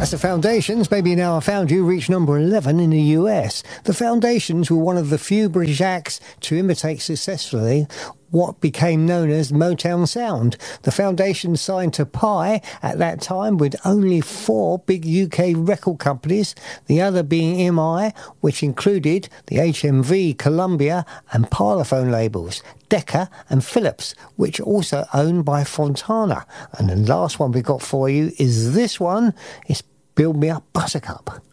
That's the Foundations. Baby Now I Found You reached number 11 in the US. The Foundations were one of the few British acts to imitate successfully what became known as Motown Sound. The Foundations signed to Pye at that time with only 4 big UK record companies, the other being MI, which included the HMV, Columbia and Parlophone labels, Decca and Philips, which are also owned by Fontana. And the last one we got for you is this one. It's Build Me Up Buttercup.